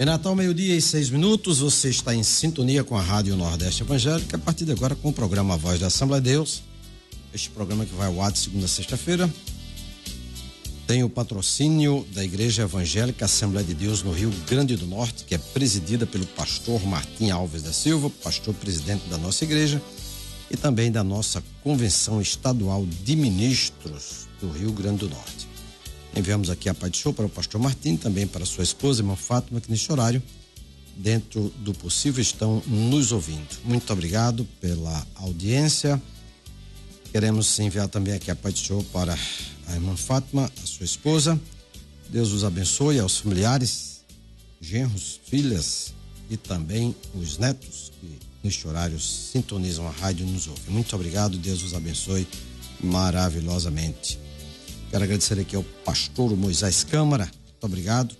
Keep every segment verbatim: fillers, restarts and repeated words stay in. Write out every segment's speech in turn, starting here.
Em Natal, meio-dia e seis minutos, você está em sintonia com a Rádio Nordeste Evangélica, a partir de agora com o programa Voz da Assembleia de Deus. Este programa que vai ao ar de segunda a sexta-feira tem o patrocínio da Igreja Evangélica Assembleia de Deus no Rio Grande do Norte, que é presidida pelo pastor Martim Alves da Silva, pastor presidente da nossa igreja, e também da nossa Convenção Estadual de Ministros do Rio Grande do Norte. Enviamos aqui a paz do Senhor para o pastor Martim, também para sua esposa, irmã Fátima, que neste horário, dentro do possível, estão nos ouvindo. Muito obrigado pela audiência. Queremos enviar também aqui a paz do Senhor para a irmã Fátima, a sua esposa. Deus os abençoe, aos familiares, genros, filhas e também os netos que neste horário sintonizam a rádio e nos ouvem. Muito obrigado, Deus os abençoe maravilhosamente. Quero agradecer aqui ao pastor Moisés Câmara, muito obrigado.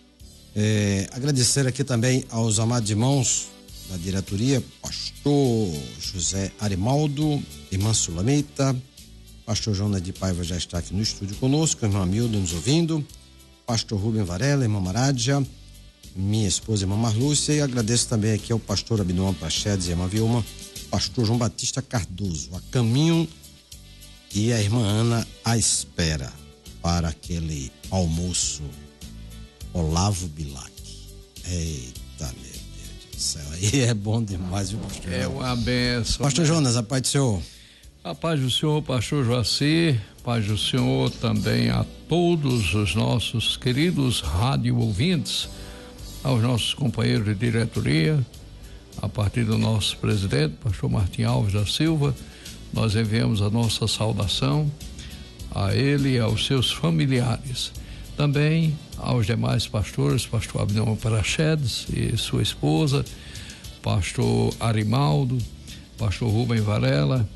É, agradecer aqui também aos amados irmãos da diretoria, pastor José Arimaldo, irmã Sulamita, pastor Jonas de Paiva já está aqui no estúdio conosco, irmã Milda nos ouvindo, pastor Rubem Varela, irmã Marádia, minha esposa, irmã Marlúcia, e agradeço também aqui ao pastor Abinoam Prachedes e irmã Vilma, pastor João Batista Cardoso, a caminho, e a irmã Ana à espera para aquele almoço Olavo Bilac. Eita, meu Deus do céu, aí é bom demais, viu, pastor? É uma benção. Pastor né? Jonas, a paz do Senhor. A paz do Senhor, pastor Joacir, paz do Senhor também a todos os nossos queridos rádio ouvintes, aos nossos companheiros de diretoria, a partir do nosso presidente, pastor Martim Alves da Silva. Nós enviamos a nossa saudação a ele e aos seus familiares. Também aos demais pastores, pastor Abdão Parachedes e sua esposa, pastor Arimaldo, pastor Rubem Varela,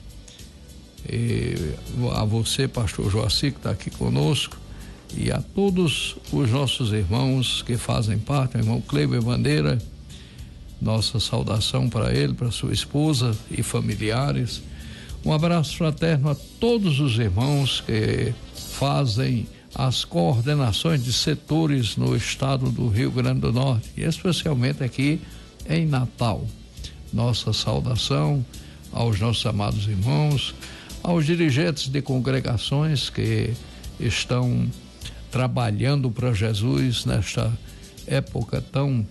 e a você, pastor Joacir, que está aqui conosco, e a todos os nossos irmãos que fazem parte, o irmão Cleiber Bandeira, nossa saudação para ele, para sua esposa e familiares. Um abraço fraterno a todos os irmãos que fazem as coordenações de setores no estado do Rio Grande do Norte, e especialmente aqui em Natal. Nossa saudação aos nossos amados irmãos, aos dirigentes de congregações que estão trabalhando para Jesus nesta época tão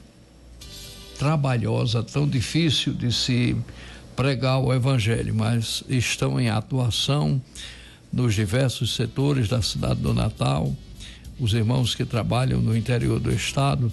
trabalhosa, tão difícil de se pregar o evangelho, mas estão em atuação nos diversos setores da cidade do Natal, os irmãos que trabalham no interior do estado,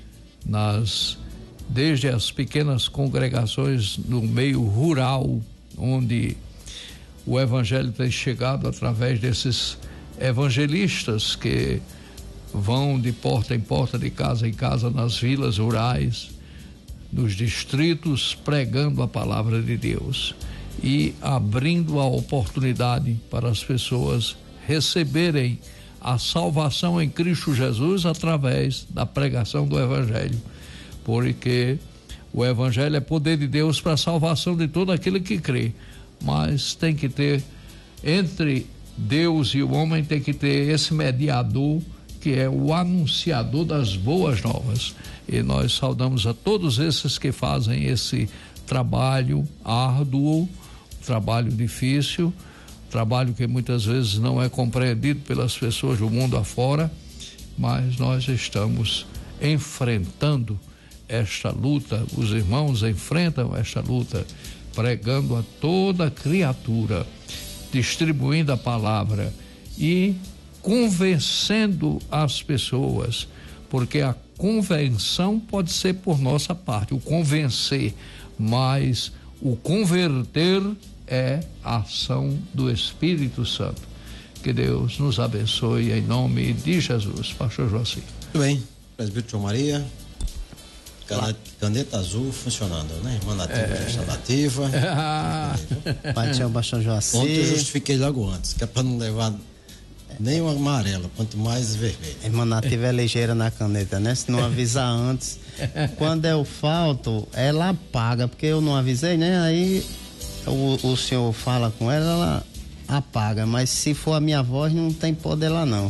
nas desde as pequenas congregações no meio rural, onde o evangelho tem chegado através desses evangelistas que vão de porta em porta, de casa em casa, nas vilas rurais, nos distritos, pregando a palavra de Deus e abrindo a oportunidade para as pessoas receberem a salvação em Cristo Jesus através da pregação do evangelho, porque o evangelho é poder de Deus para a salvação de todo aquele que crê, mas tem que ter, entre Deus e o homem, tem que ter esse mediador que é o anunciador das boas novas. E nós saudamos a todos esses que fazem esse trabalho árduo, trabalho difícil, trabalho que muitas vezes não é compreendido pelas pessoas do mundo afora, mas nós estamos enfrentando esta luta, os irmãos enfrentam esta luta, pregando a toda criatura, distribuindo a palavra e convencendo as pessoas, porque a convenção pode ser por nossa parte, o convencer, mas o converter é a ação do Espírito Santo. Que Deus nos abençoe em nome de Jesus. Pastor Joacir. Muito bem, presbítero João Maria, caneta, caneta azul funcionando, né? Irmã Nativa é. já está nativa. Ah. Pai do Senhor, pastor Joacir. Ontem eu justifiquei logo antes, que é para não levar nem uma amarela, quanto mais vermelho. Irmã Nativa é ligeira na caneta, né? Se não avisar antes, quando eu falto, ela paga, porque eu não avisei, né? Aí o, o senhor fala com ela, ela apaga, mas se for a minha voz, não tem poder lá não.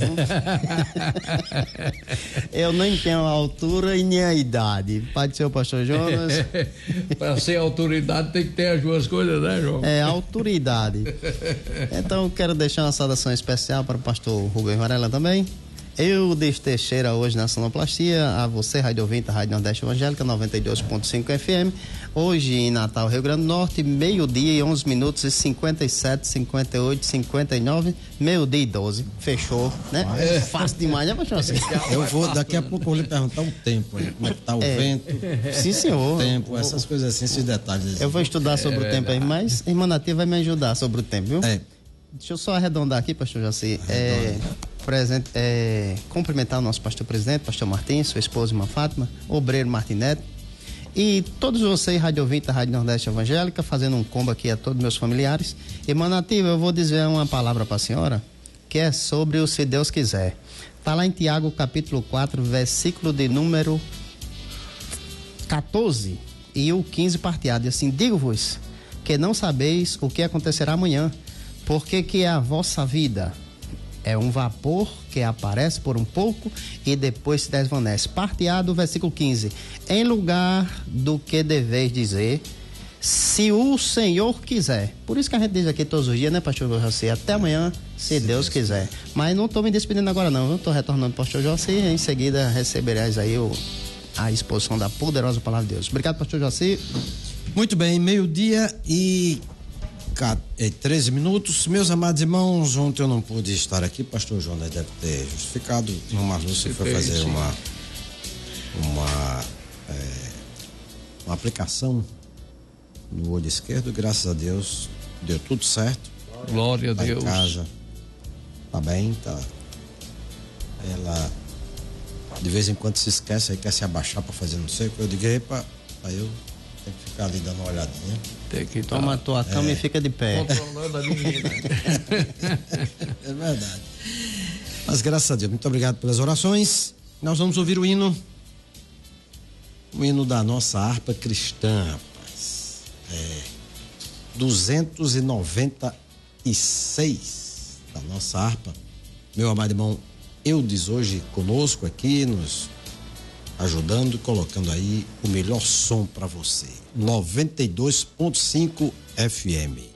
Eu nem tenho a altura e nem a idade. Pai do seu pastor Jonas. Para ser autoridade tem que ter as duas coisas, né, João? É, autoridade. Então, quero deixar uma saudação especial para o pastor Rubem Varela também. Eu, Des Teixeira, hoje na sonoplastia, a você, Rádio ouvinte, Rádio Nordeste Evangélica, noventa e dois ponto cinco F M. Hoje em Natal, Rio Grande do Norte, meio-dia e onze minutos e cinquenta e sete, cinquenta e oito, cinquenta e nove, meio-dia e doze. Fechou, né? É fácil demais, né, pastor? Eu vou, daqui a pouco eu vou lhe perguntar o tempo aí, como é que tá o é. vento. Sim, senhor. O tempo, essas coisas assim, esses detalhes. Eu vou estudar sobre é o tempo aí, mas a irmã Natia vai me ajudar sobre o tempo, viu? É. Deixa eu só arredondar aqui, pastor Jaci. É, presente, é, cumprimentar o nosso pastor presidente, pastor Martins, sua esposa, irmã Fátima, obreiro Martinete, e todos vocês, Rádio ouvinte da Rádio Nordeste Evangélica, fazendo um combo aqui a todos meus familiares. Irmã Nativa, eu vou dizer uma palavra para a senhora, que é sobre o se Deus quiser. Está lá em Tiago, capítulo quatro, versículo de número quatorze e o quinze parteado. E assim, digo-vos que não sabeis o que acontecerá amanhã, porque que a vossa vida é um vapor que aparece por um pouco e depois se desvanece. Parteado, versículo quinze. Em lugar do que deveis dizer, se o Senhor quiser. Por isso que a gente diz aqui todos os dias, né, pastor José? Até amanhã, se Sim, Deus quiser. Mas não estou me despedindo agora não, eu estou retornando para o pastor José e em seguida receberás aí o, a exposição da poderosa palavra de Deus. Obrigado, pastor José. Muito bem, meio-dia e treze minutos. Meus amados irmãos, ontem eu não pude estar aqui, pastor Jonas deve ter justificado. Uma Lúcia foi fazer uma uma, é, uma aplicação no olho esquerdo, graças a Deus deu tudo certo. Glória a tá Deus. Em casa, tá bem, tá. Ela de vez em quando se esquece aí, quer se abaixar para fazer não sei o que. Eu digo, epa, aí eu tenho que ficar ali dando uma olhadinha. Tem que toma a tua cama é. e fica de pé. Controlando a menina. É verdade. Mas graças a Deus, muito obrigado pelas orações. Nós vamos ouvir o hino, o hino da nossa harpa cristã, rapaz. É duzentos e noventa e seis da nossa harpa. Meu amado irmão Eudes hoje conosco aqui, nos ajudando, colocando aí o melhor som para você. noventa e dois ponto cinco F M.